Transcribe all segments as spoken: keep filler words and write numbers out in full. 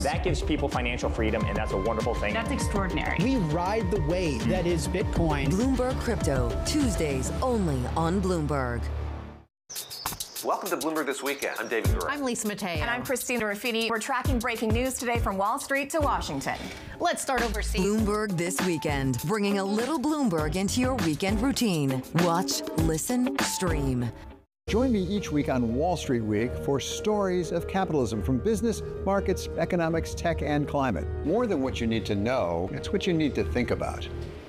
That gives people financial freedom, and that's a wonderful thing. That's extraordinary. We ride the wave that is Bitcoin. Bloomberg Crypto, Tuesdays only on Bloomberg. Welcome to Bloomberg This Weekend. I'm David Gura. I'm Lisa Mateo. And I'm Christina Ruffini. We're tracking breaking news today from Wall Street to Washington. Let's start overseas. Bloomberg This Weekend, bringing a little Bloomberg into your weekend routine. Watch, listen, stream. Join me each week on Wall Street Week for stories of capitalism from business, markets, economics, tech, and climate. More than what you need to know, it's what you need to think about.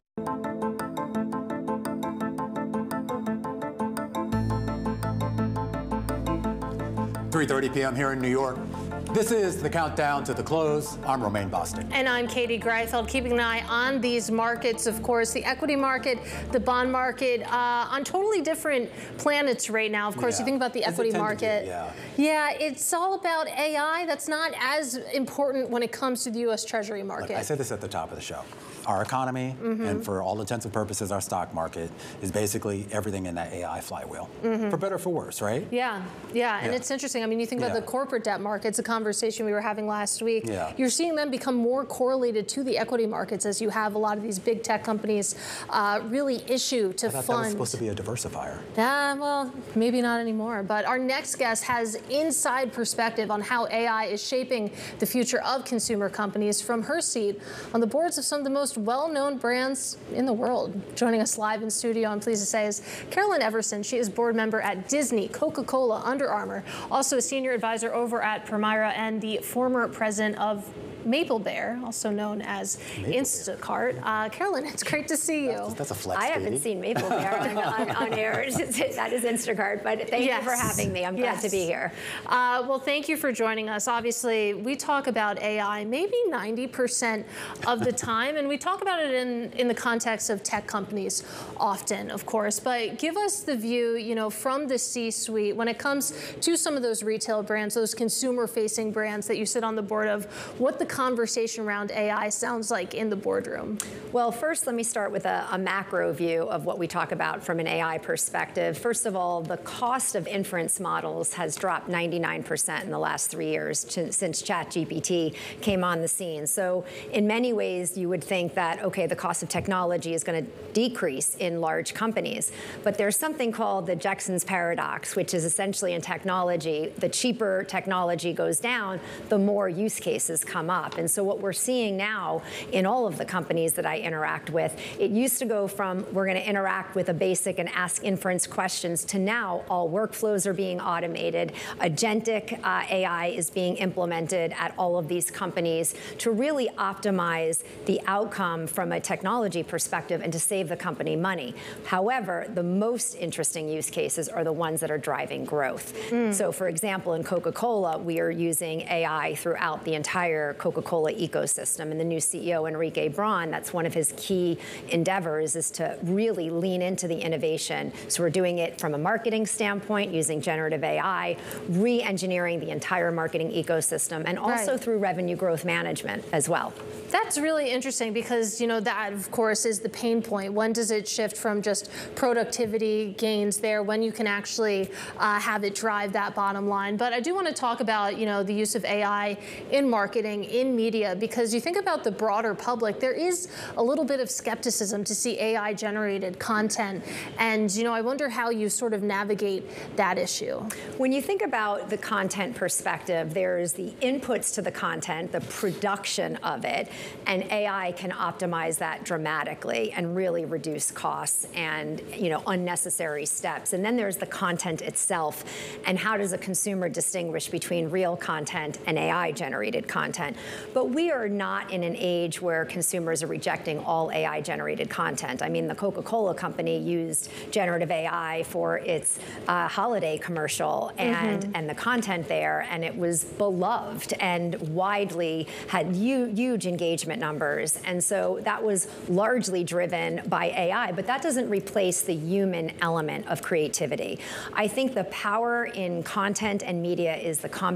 three thirty p m here in New York. This is the countdown to the close. I'm Romaine Boston. And I'm Katie Greifeld, keeping an eye on these markets, of course, the equity market, the bond market, uh, on totally different planets right now. Of course, Yeah. you think about the Is it equity tentative? market. Yeah. Yeah, it's all about A I. That's not as important when it comes to the U S Treasury market. Look, I said this at the top of the show. Our economy, Mm-hmm. and for all intents and purposes, our stock market, is basically everything in that A I flywheel. Mm-hmm. For better or for worse, right? Yeah, yeah, and Yeah. it's interesting. I mean, you think about Yeah. the corporate debt markets, a conversation we were having last week. Yeah. You're seeing them become more correlated to the equity markets as you have a lot of these big tech companies uh, really issue to I thought fund. that was supposed to be a diversifier. Yeah, well, maybe not anymore. But our next guest has inside perspective on how A I is shaping the future of consumer companies from her seat on the boards of some of the most well-known brands in the world. Joining us live in studio, I'm pleased to say, is Carolyn Everson. She is board member at Disney, Coca-Cola, Under Armour, also a senior advisor over at Permira, and the former president of Maple Bear, also known as Maple Instacart. Uh, Carolyn, it's great to see you. That's, that's a flex, I haven't Katie. seen Maple Bear on, on, on air. That is Instacart, but thank Yes. you for having me. I'm glad Yes. to be here. Uh, well, thank you for joining us. Obviously, we talk about A I maybe ninety percent of the time, and we talk about it in, in the context of tech companies often, of course. But give us the view, you know, from the C-suite when it comes to some of those retail brands, those consumer-facing brands that you sit on the board of, what the conversation around A I sounds like in the boardroom. Well, first, let me start with a, a macro view of what we talk about from an A I perspective. First of all, the cost of inference models has dropped ninety-nine percent in the last three years to, since ChatGPT came on the scene. So in many ways, you would think that, okay, the cost of technology is going to decrease in large companies. But there's something called the Jackson's paradox, which is essentially in technology, the cheaper technology goes down, the more use cases come up. And so what we're seeing now in all of the companies that I interact with, it used to go from we're going to interact with a basic and ask inference questions to now all workflows are being automated. Agentic uh, A I is being implemented at all of these companies to really optimize the outcome from a technology perspective and to save the company money. However, the most interesting use cases are the ones that are driving growth. Mm. So for example, in Coca-Cola, we are using A I throughout the entire Coca-Cola ecosystem. And the new C E O, Enrique Braun, that's one of his key endeavors is to really lean into the innovation. So we're doing it from a marketing standpoint, using generative A I, re-engineering the entire marketing ecosystem, and also Right. through revenue growth management as well. That's really interesting because, you know, that, of course, is the pain point. When does it shift from just productivity gains there, when you can actually uh, have it drive that bottom line? But I do want to talk about, you know, the use of A I in marketing, in media, because you think about the broader public, there is a little bit of skepticism to see A I-generated content. And, you know, I wonder how you sort of navigate that issue. When you think about the content perspective, there's the inputs to the content, the production of it, and A I can optimize that dramatically and really reduce costs and, you know, unnecessary steps. And then there's the content itself, and how does a consumer distinguish between real content and A I-generated content? But we are not in an age where consumers are rejecting all A I-generated content. I mean, the Coca-Cola company used generative A I for its uh, holiday commercial and, mm-hmm. and the content there, and it was beloved and widely had huge, huge engagement numbers. And so that was largely driven by A I, but that doesn't replace the human element of creativity. I think the power in content and media is the combination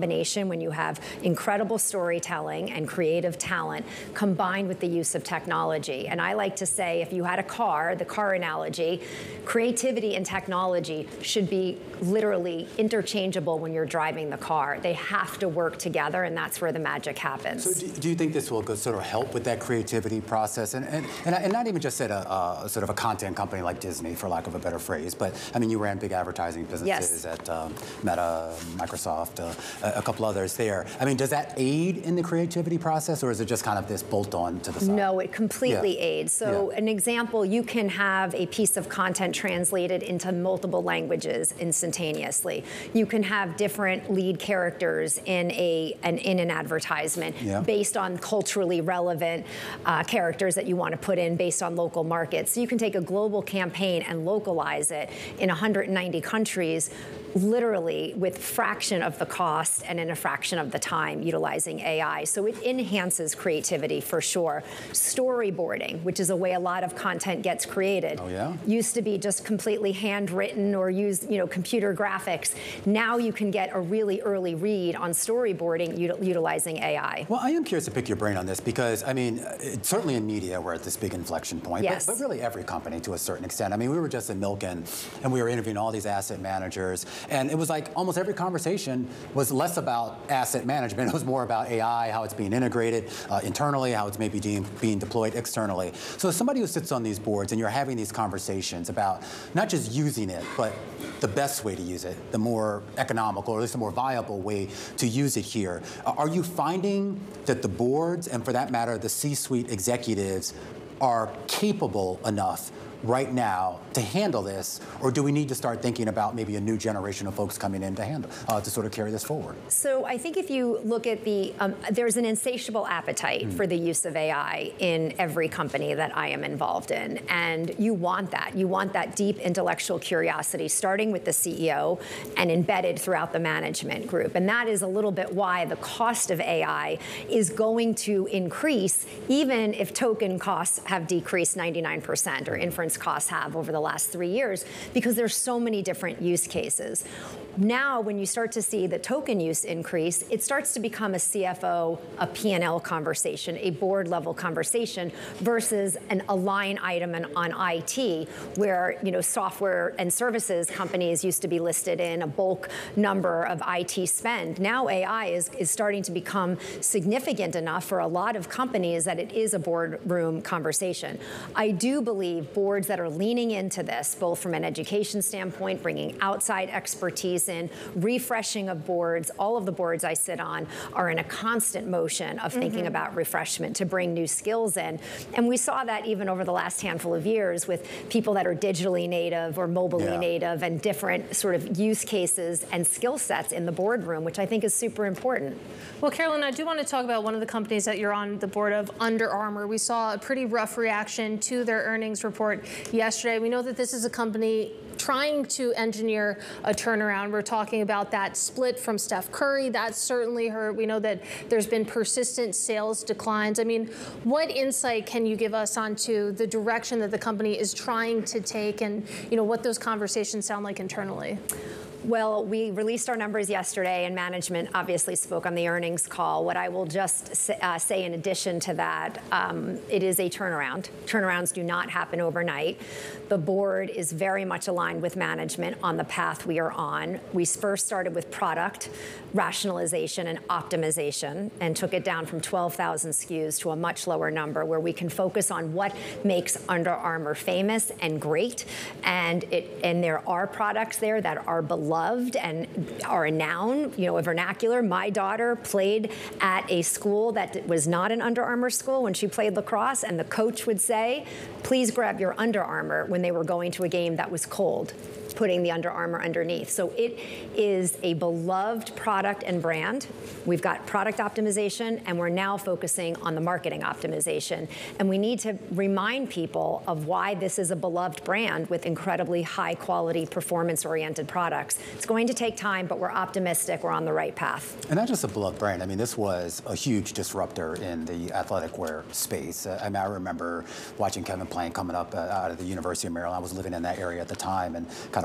combination when you have incredible storytelling and creative talent combined with the use of technology. And I like to say, if you had a car, the car analogy, creativity and technology should be literally interchangeable when you're driving the car. They have to work together, and that's where the magic happens. So do, do you think this will go, sort of help with that creativity process? And, and, and, and not even just at a, a sort of a content company like Disney, for lack of a better phrase, but I mean, you ran big advertising businesses yes. at um, Meta, Microsoft, uh, a, a couple others there. I mean, does that aid in the creativity process, or is it just kind of this bolt-on to the side? No, it completely yeah. aids. So yeah. an example, you can have a piece of content translated into multiple languages instantaneously. You can have different lead characters in a an in an advertisement yeah. based on culturally relevant uh, characters that you want to put in based on local markets. So you can take a global campaign and localize it in one hundred ninety countries, literally with fraction of the cost and in a fraction of the time utilizing A I. So it enhances creativity for sure. Storyboarding, which is a way a lot of content gets created, oh, yeah? used to be just completely handwritten or use you know computer graphics. Now you can get a really early read on storyboarding util utilizing A I. Well, I am curious to pick your brain on this because, I mean, it, certainly in media we're at this big inflection point, yes. but, but really every company to a certain extent. I mean, we were just in Milken and we were interviewing all these asset managers, and it was like almost every conversation was less about asset management. It was more about A I, how it's being integrated uh, internally, how it's maybe being, being deployed externally. So as somebody who sits on these boards and you're having these conversations about not just using it, but the best way to use it, the more economical, or at least the more viable way to use it here, are you finding that the boards, and for that matter, the C-suite executives, are capable enough right now to handle this, or do we need to start thinking about maybe a new generation of folks coming in to handle, uh, to sort of carry this forward? So I think if you look at the, um, there's an insatiable appetite mm. for the use of A I in every company that I am involved in, and you want that. You want that deep intellectual curiosity, starting with the C E O and embedded throughout the management group. And that is a little bit why the cost of A I is going to increase, even if token costs have decreased ninety-nine percent, or inference costs have over the last three years, because there's so many different use cases. Now, when you start to see the token use increase, it starts to become a C F O, a P and L conversation, a board level conversation, versus an, a line item on I T, where you know software and services companies used to be listed in a bulk number of I T spend. Now A I is, is starting to become significant enough for a lot of companies that it is a boardroom conversation. I do believe boards that are leaning into this, both from an education standpoint, bringing outside expertise in, refreshing of boards, all of the boards I sit on are in a constant motion of thinking mm-hmm. about refreshment to bring new skills in. And we saw that even over the last handful of years with people that are digitally native or mobilely yeah. native, and different sort of use cases and skill sets in the boardroom, which I think is super important. Well, Carolyn, I do want to talk about one of the companies that you're on the board of, Under Armour. We saw a pretty rough reaction to their earnings report yesterday. We know that this is a company trying to engineer a turnaround. We're talking about that split from Steph Curry. That's certainly hurt. We know that there's been persistent sales declines. I mean, what insight can you give us onto the direction that the company is trying to take, and you know what those conversations sound like internally? Well, we released our numbers yesterday, and management obviously spoke on the earnings call. What I will just say, uh, say in addition to that, um, it is a turnaround. Turnarounds do not happen overnight. The board is very much aligned with management on the path we are on. We first started with product rationalization and optimization, and took it down from twelve thousand S K Us to a much lower number, where we can focus on what makes Under Armour famous and great. And it and there are products there that are beloved and are a noun, you know, a vernacular. My daughter played at a school that was not an Under Armour school when she played lacrosse, and the coach would say, please grab your Under Armour when they were going to a game that was cold, putting the Under Armour underneath. So it is a beloved product and brand. We've got product optimization, and we're now focusing on the marketing optimization. And we need to remind people of why this is a beloved brand with incredibly high quality, performance-oriented products. It's going to take time, but we're optimistic we're on the right path. And not just a beloved brand. I mean, this was a huge disruptor in the athletic wear space. Uh, I mean, I remember watching Kevin Plank coming up uh, out of the University of Maryland. I was living in that area at the time, and kind of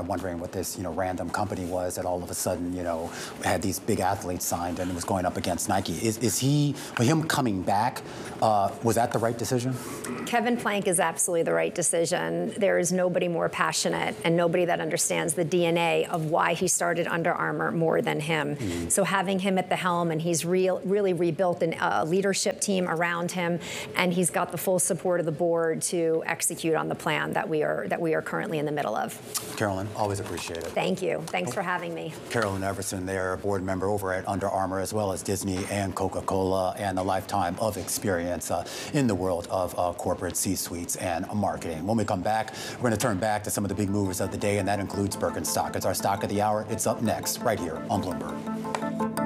of wondering what this, you know, random company was that all of a sudden, you know, had these big athletes signed and was going up against Nike. Is, is he, for him coming back, uh, was that the right decision? Kevin Plank is absolutely the right decision. There is nobody more passionate and nobody that understands the D N A of why he started Under Armour more than him. Mm-hmm. So having him at the helm, and he's real, really rebuilt a uh, leadership team around him, and he's got the full support of the board to execute on the plan that we are that we are currently in the middle of. Carolyn, always appreciate it. Thank you. Thanks for having me. Carolyn Everson, they're a board member over at Under Armour, as well as Disney and Coca-Cola, and a lifetime of experience uh, in the world of uh, corporate C-suites and marketing. When we come back, we're going to turn back to some of the big movers of the day, and that includes Birkenstock. It's our stock of the hour. It's up next, right here on Bloomberg.